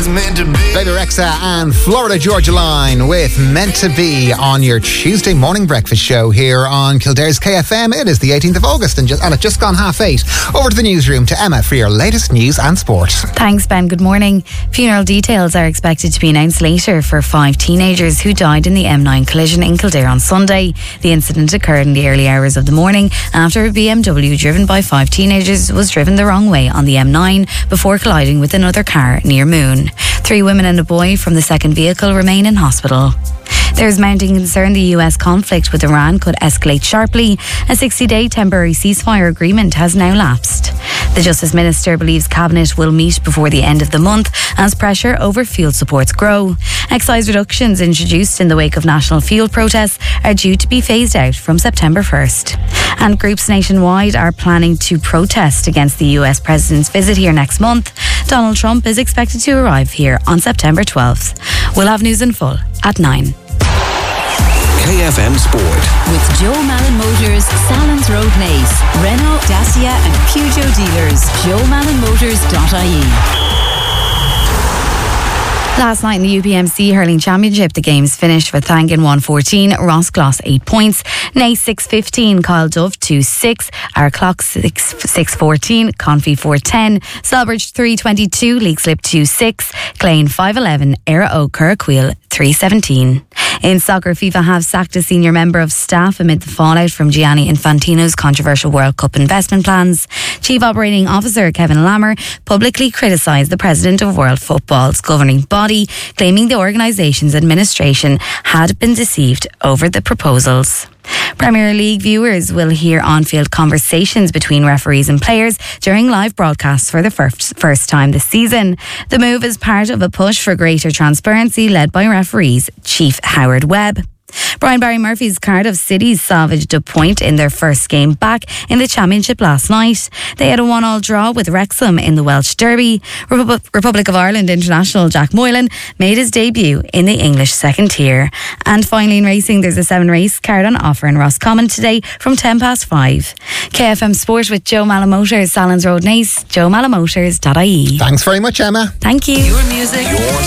was meant to be. Baby Rexha and Florida Georgia Line with Meant to Be on your Tuesday morning breakfast show here on Kildare's KFM. It is the 18th of August and it's just gone 8:30. Over to the newsroom to Emma for your latest news and sport. Thanks, Ben. Good morning. Funeral details are expected to be announced later for 5 teenagers who died in the M9 collision in Kildare on Sunday. The incident occurred in the early hours of the morning after a BMW driven by 5 teenagers was driven the wrong way on the M9 before colliding with another car near Moon. 3 women and a boy from the second vehicle remain in hospital. There's mounting concern the US conflict with Iran could escalate sharply. A 60-day temporary ceasefire agreement has now lapsed. The Justice Minister believes Cabinet will meet before the end of the month as pressure over fuel supports grow. Excise reductions introduced in the wake of national fuel protests are due to be phased out from September 1st. And groups nationwide are planning to protest against the US President's visit here next month. Donald Trump is expected to arrive here on September 12th. We'll have news in full at 9. KFM Sport. With Joe Malin Motors, Salons Road Naas, Renault, Dacia and Peugeot dealers. JoeMalinMotors.ie. Last night in the UPMC Hurling Championship, the games finished with Thangan 114, Roscloss 8 points, Naas 615, Kyle Dove 2-6, Arclock 614, Confey 410, Celbridge 322, Leakslip 2-6, Clane 511, Era O Curraquil 317. In soccer, FIFA have sacked a senior member of staff amid the fallout from Gianni Infantino's controversial World Cup investment plans. Chief Operating Officer Kevin Lammer publicly criticised the President of World Football's governing body, claiming the organisation's administration had been deceived over the proposals. Premier League viewers will hear on-field conversations between referees and players during live broadcasts for the first time this season. The move is part of a push for greater transparency led by referees Chief Howard Webb. Brian Barry Murphy's Cardiff City salvaged a point in their first game back in the Championship last night. They had a 1-1 draw with Wrexham in the Welsh Derby. Republic of Ireland international Jack Moylan made his debut in the English second tier. And finally in racing, there's a 7-race card on offer in Roscommon today from 5:10. KFM Sport with Joe Malin Motors, Salons Road Naas, JoeMalinMotors.ie. Thanks very much, Emma. Thank you. Your music, Your